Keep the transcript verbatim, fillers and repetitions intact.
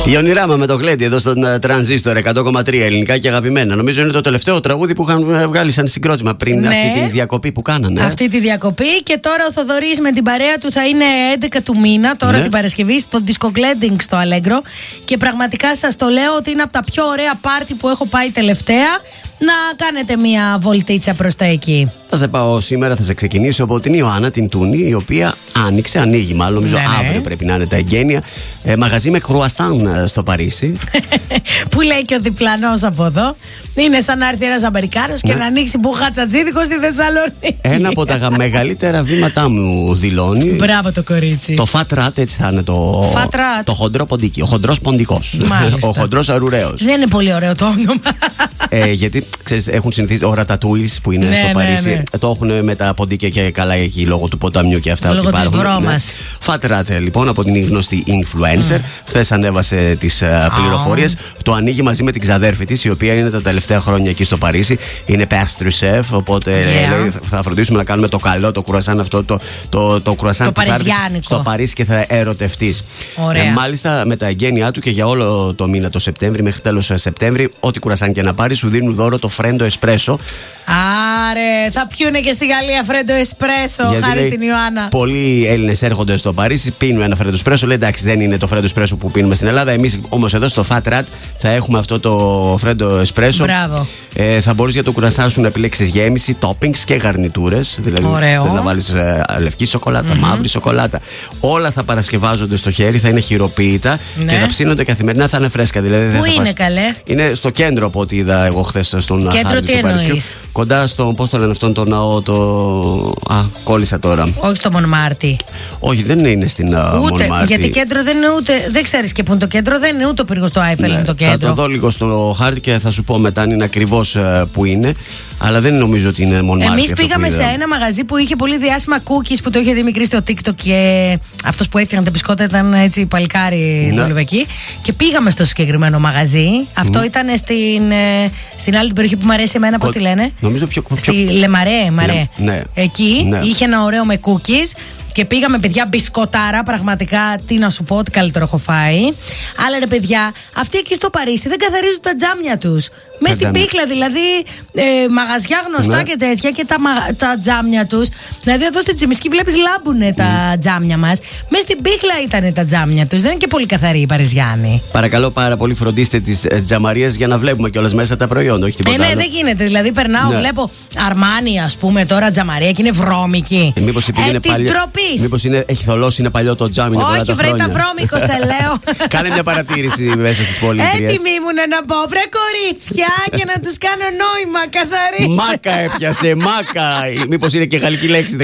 Η Ονειράμα με το Γλέντι εδώ στον Τρανζίστορ εκατό κόμμα τρία, ελληνικά και αγαπημένα. Νομίζω είναι το τελευταίο τραγούδι που είχαν βγάλει σαν συγκρότημα πριν ναι, αυτή τη διακοπή που κάνανε. Αυτή τη διακοπή. Και τώρα ο Θοδωρής με την παρέα του θα είναι έντεκα του μήνα, τώρα ναι. την Παρασκευή, στο Disco Glending στο Αλέγκρο. Και πραγματικά σας το λέω ότι είναι από τα πιο ωραία πάρτι που έχω πάει τελευταία. Να κάνετε μια βολτίτσα προς τα εκεί. Θα σε πάω σήμερα, θα σε ξεκινήσω από την Ιωάννα την Τούνη, η οποία άνοιξε, ανοίγει μάλλον, νομίζω ναι, αύριο ναι. πρέπει να είναι τα εγγένεια. Ε, μαγαζί με κρουασάν στο Παρίσι. Που λέει και ο διπλανός από εδώ. Είναι σαν να έρθει ένας Αμερικάνος ναι. και να ανοίξει μπουχατσατζίδικο στη Θεσσαλονίκη. Ένα από τα μεγαλύτερα βήματά μου δηλώνει. Μπράβο το κορίτσι. Το Fat Rat, έτσι θα είναι το, το χοντρό ποντίκι. Ο χοντρός ποντικός. Ο χοντρός αρουραίος. Δεν είναι πολύ ωραίο το όνομα. Ε, γιατί ξέρεις, έχουν συνηθίσει ο Ρατατούιλς που είναι ναι, στο Παρίσι. Ναι, ναι. Το έχουν με τα ποντίκια και καλά εκεί λόγω του ποταμιού και αυτά. Λόγω της βρώμας. Ναι. Fat Rat λοιπόν από την γνωστή influencer. Mm. Χθες ανέβασε τις uh, πληροφορίες. Oh. Το ανοίγει μαζί με την ξαδέρφη της, η οποία είναι τα τελευταία χρόνια εκεί στο Παρίσι. Είναι pastry chef. Οπότε yeah. λέει, θα φροντίσουμε να κάνουμε το καλό, το κρουασάν αυτό, το, το, το κρουασάν που θα έρθει στο Παρίσι και θα ερωτευτείς. Ε, μάλιστα με τα εγγένειά του και για όλο το μήνα το Σεπτέμβρη μέχρι τέλος Σεπτέμβρη, ό,τι κρουασάν και να πάρει, σου δίνουν δώρο το φρέντο εσπρέσο. Άρε, θα πιούνε και στη Γαλλία φρέντο εσπρέσο, χάρη στην Ιωάννα. Πολλοί Έλληνες έρχονται στο Παρίσι, πίνουν ένα φρέντο εσπρέσο. Λέει εντάξει, δεν είναι το φρέντο εσπρέσο που πίνουμε στην Ελλάδα. Εμείς όμως εδώ στο Fat Rat θα έχουμε αυτό το φρέντο εσπρέσο. Μπράβο. Ε, θα μπορείς για το κουρασάν σου να επιλέξεις γέμιση, toppings και γαρνιτούρες. Δηλαδή, θες να βάλεις ε, λευκή σοκολάτα, mm-hmm. μαύρη σοκολάτα. Όλα θα παρασκευάζονται στο χέρι, θα είναι χειροποίητα ναι. και θα ψήνονται καθημερινά, θα είναι φρέσκα. Δηλαδή, πού θα είναι φας... καλέ? Είναι στο κέντρο από ό,τι είδα εγώ χθες στον κέντρο. Τι εννοείς? Κοντά στον, πώς το λένε αυτόν τον ναό, το. Α, κόλλησα τώρα. Όχι στο Μονμάρτι. Όχι, δεν είναι στην Μονμάρτι. Γιατί κέντρο δεν είναι ούτε. Δεν ξέρεις και που είναι το κέντρο, δεν είναι ούτε ο πύργος του Άιφελ ναι, είναι το κέντρο. Θα το δω λίγο στο χάρτη και θα σου πω μετά αν είναι ακριβώς που είναι. Αλλά δεν νομίζω ότι είναι Μονμάρτι. Εμείς πήγαμε σε ένα μαγαζί που είχε πολύ διάσημα cookies που το είχε δει μικρή στο TikTok και αυτός που έφτιαχνε τα μπισκότα ήταν έτσι παλικάρι ναι. δουλευεκή. Και πήγαμε στο συγκεκριμένο μαγαζί. Αυτό mm. ήταν στην, στην άλλη την περιοχή που μου αρέσει εμένα, πώς τη λένε. Νομίζω πιο κοντά. Στη Λεμαρέ, Μαρέ. Ναι. Εκεί ναι. είχε ένα ωραίο με cookies. Και πήγαμε, παιδιά, μπισκοτάρα. Πραγματικά, τι να σου πω, ότι καλύτερο έχω φάει. Αλλά ρε, παιδιά, αυτοί εκεί στο Παρίσι δεν καθαρίζουν τα τζάμια τους. Μες στην πίκλα, δηλαδή, ε, μαγαζιά γνωστά ναι. και τέτοια και τα, τα τζάμια τους. Δηλαδή, εδώ στην Τσιμισκή βλέπεις λάμπουνε mm. τα τζάμια μας. Μες στην πίκλα ήταν τα τζάμια τους. Δεν είναι και πολύ καθαροί οι Παριζιάνοι. Παρακαλώ πάρα πολύ, φροντίστε τις ε, τζαμαρίες για να βλέπουμε κιόλας μέσα τα προϊόντα. Όχι τίποτα. Ε, ναι, άλλο. δεν γίνεται. Δηλαδή, περνάω, ναι. βλέπω Αρμάνι, ας πούμε, τώρα τζαμαρία και είναι βρώμικη. Ε, μήπως επειδή ε, είναι παλιά. Μήπως έχει θολώσει, είναι παλιό το τζάμι. Όχι, βρε τα βρώμικο, σε λέω. Κάνε μια παρατήρηση μέσα στις πολίτριες. Έτοιμοι ήμουν να πω, βρε κορίτσια, και να τους κάνω νόημα καθαρίστα. Μάκα έπιασε, μάκα. Μήπως είναι και γαλλική λέξη.